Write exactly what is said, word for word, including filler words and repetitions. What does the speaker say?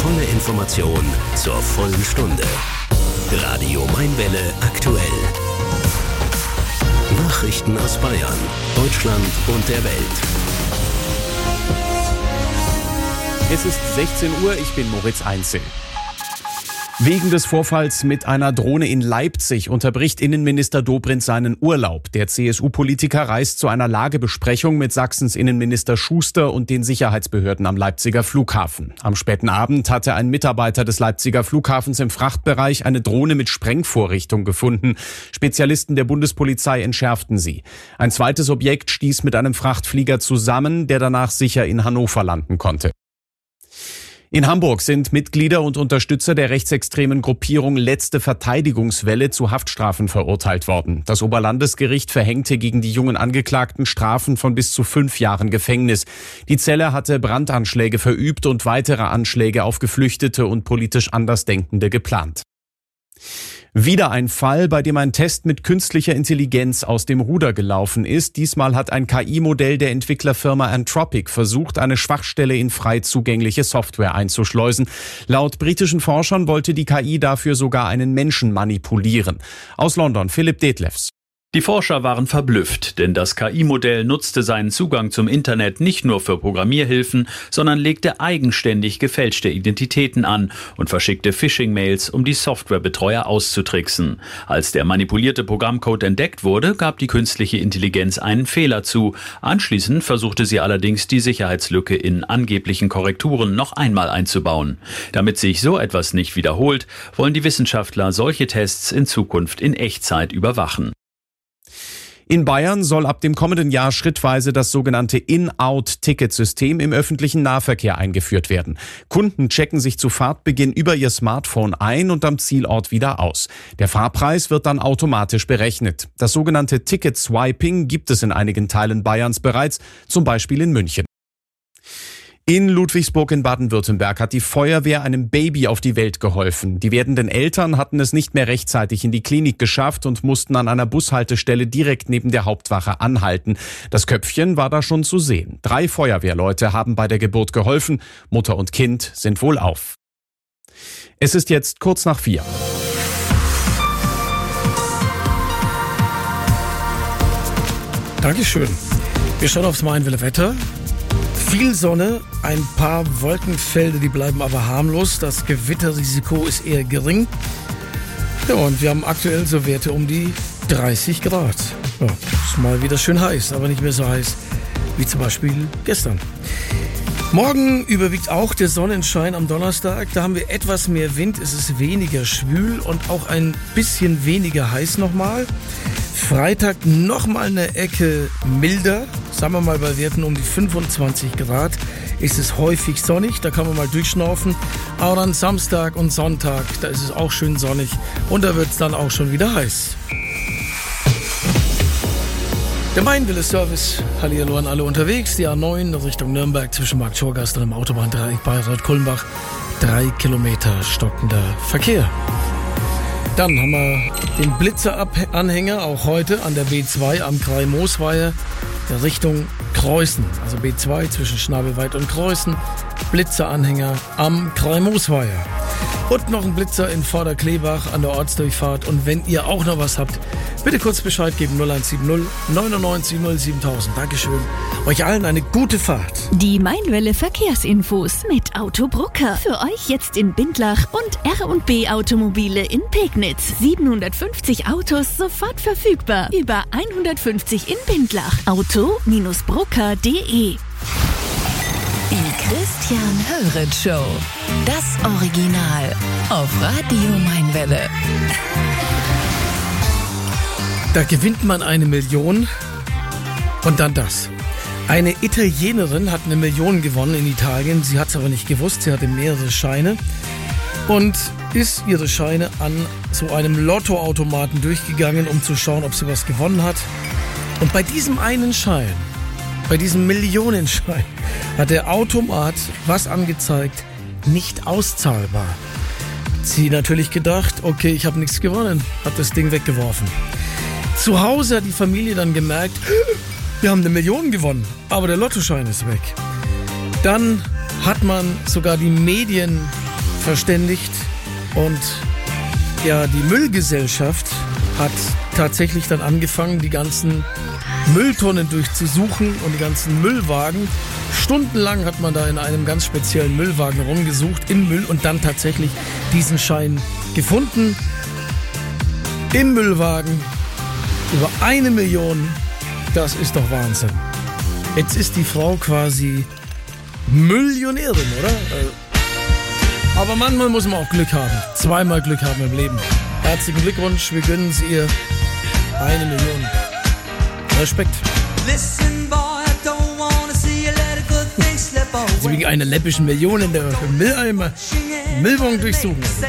volle Information zur vollen Stunde. Radio Mainwelle aktuell. Nachrichten aus Bayern, Deutschland und der Welt. Es ist sechzehn Uhr, ich bin Moritz Einzel. Wegen des Vorfalls mit einer Drohne in Leipzig unterbricht Innenminister Dobrindt seinen Urlaub. Der C S U-Politiker reist zu einer Lagebesprechung mit Sachsens Innenminister Schuster und den Sicherheitsbehörden am Leipziger Flughafen. Am späten Abend hatte ein Mitarbeiter des Leipziger Flughafens im Frachtbereich eine Drohne mit Sprengvorrichtung gefunden. Spezialisten der Bundespolizei entschärften sie. Ein zweites Objekt stieß mit einem Frachtflieger zusammen, der danach sicher in Hannover landen konnte. In Hamburg sind Mitglieder und Unterstützer der rechtsextremen Gruppierung Letzte Verteidigungswelle zu Haftstrafen verurteilt worden. Das Oberlandesgericht verhängte gegen die jungen Angeklagten Strafen von bis zu fünf Jahren Gefängnis. Die Zelle hatte Brandanschläge verübt und weitere Anschläge auf Geflüchtete und politisch Andersdenkende geplant. Wieder ein Fall, bei dem ein Test mit künstlicher Intelligenz aus dem Ruder gelaufen ist. Diesmal hat ein K I-Modell der Entwicklerfirma Anthropic versucht, eine Schwachstelle in frei zugängliche Software einzuschleusen. Laut britischen Forschern wollte die K I dafür sogar einen Menschen manipulieren. Aus London, Philipp Detlefs. Die Forscher waren verblüfft, denn das K I-Modell nutzte seinen Zugang zum Internet nicht nur für Programmierhilfen, sondern legte eigenständig gefälschte Identitäten an und verschickte Phishing-Mails, um die Softwarebetreuer auszutricksen. Als der manipulierte Programmcode entdeckt wurde, gab die künstliche Intelligenz einen Fehler zu. Anschließend versuchte sie allerdings, die Sicherheitslücke in angeblichen Korrekturen noch einmal einzubauen. Damit sich so etwas nicht wiederholt, wollen die Wissenschaftler solche Tests in Zukunft in Echtzeit überwachen. In Bayern soll ab dem kommenden Jahr schrittweise das sogenannte In-Out-Ticketsystem im öffentlichen Nahverkehr eingeführt werden. Kunden checken sich zu Fahrtbeginn über ihr Smartphone ein und am Zielort wieder aus. Der Fahrpreis wird dann automatisch berechnet. Das sogenannte Ticket-Swiping gibt es in einigen Teilen Bayerns bereits, zum Beispiel in München. In Ludwigsburg in Baden-Württemberg hat die Feuerwehr einem Baby auf die Welt geholfen. Die werdenden Eltern hatten es nicht mehr rechtzeitig in die Klinik geschafft und mussten an einer Bushaltestelle direkt neben der Hauptwache anhalten. Das Köpfchen war da schon zu sehen. Drei Feuerwehrleute haben bei der Geburt geholfen. Mutter und Kind sind wohlauf. Es ist jetzt kurz nach vier. Dankeschön. Wir schauen aufs Mainwelle Wetter. Viel Sonne, ein paar Wolkenfelder, die bleiben aber harmlos. Das Gewitterrisiko ist eher gering. Ja, und wir haben aktuell so Werte um die dreißig Grad. Ja, ist mal wieder schön heiß, aber nicht mehr so heiß wie zum Beispiel gestern. Morgen überwiegt auch der Sonnenschein am Donnerstag. Da haben wir etwas mehr Wind, es ist weniger schwül und auch ein bisschen weniger heiß nochmal. Freitag nochmal eine Ecke milder, sagen wir mal bei Werten um die fünfundzwanzig Grad. Ist es häufig sonnig, da kann man mal durchschnaufen. Aber dann Samstag und Sonntag, da ist es auch schön sonnig und da wird es dann auch schon wieder heiß. Der Mainwelle-Service, hallihallo an alle unterwegs, die A neun Richtung Nürnberg zwischen Markt Schorgast und dem Autobahndreieck Bayreuth-Kulmbach. Drei Kilometer stockender Verkehr. Dann haben wir den Blitzer-Anhänger auch heute an der B zwei am Krei-Moosweiher der Richtung Kreußen. Also B zwei zwischen Schnabelweit und Kreußen. Blitzer-Anhänger am Krei-Moosweiher. Und noch ein Blitzer in Vorderkleebach an der Ortsdurchfahrt. Und wenn ihr auch noch was habt, bitte kurz Bescheid geben. null eins sieben null neunundneunzig null siebentausend. Dankeschön. Euch allen eine gute Fahrt. Die Mainwelle Verkehrsinfos mit Autobrucker. Für euch jetzt in Bindlach und R und B Automobile in Pegnitz. siebenhundertfünfzig Autos sofort verfügbar. Über hundertfünfzig in Bindlach. Auto Brucker punkt de. Die Christian Höret Show. Das Original auf Radio Mainwelle. Da gewinnt man eine Million und dann das. Eine Italienerin hat eine Million gewonnen in Italien. Sie hat es aber nicht gewusst. Sie hatte mehrere Scheine und ist ihre Scheine an so einem Lottoautomaten durchgegangen, um zu schauen, ob sie was gewonnen hat. Und bei diesem einen Schein, bei diesem Millionenschein, hat der Automat was angezeigt, nicht auszahlbar. Hat sie natürlich gedacht, okay, ich habe nichts gewonnen, hat das Ding weggeworfen. Zu Hause hat die Familie dann gemerkt, wir haben eine Million gewonnen, aber der Lottoschein ist weg. Dann hat man sogar die Medien verständigt und ja, die Müllgesellschaft hat tatsächlich dann angefangen, die ganzen Mülltonnen durchzusuchen und die ganzen Müllwagen. Stundenlang hat man da in einem ganz speziellen Müllwagen rumgesucht, im Müll, und dann tatsächlich diesen Schein gefunden. Im Müllwagen über eine Million. Das ist doch Wahnsinn. Jetzt ist die Frau quasi Millionärin, oder? Aber manchmal muss man auch Glück haben. Zweimal Glück haben im Leben. Herzlichen Glückwunsch, wir gönnen es ihr. Eine Million. Respekt. Sie wegen einer läppischen Million in der Mülleimer Müllwagen durchsuchen.